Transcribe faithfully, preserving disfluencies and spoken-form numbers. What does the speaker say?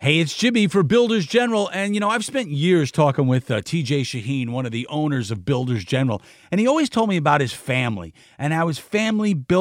Hey, it's Jimmy for Builders General. And, you know, I've spent years talking with uh, T J Shaheen, one of the owners of Builders General. And he always told me about his family and how his family built